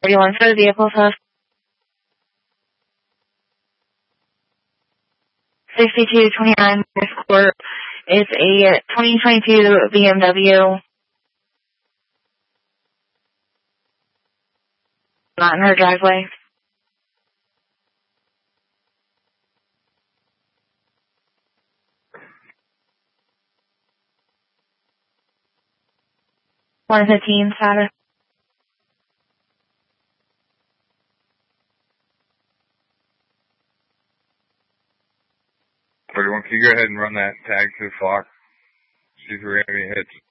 31 for the vehicle, sus. 6229 North Court. It's a 2022 BMW. Not in her driveway. $115 status. 31, can you go ahead and run that tag to the flock? See if we're going to have any hits.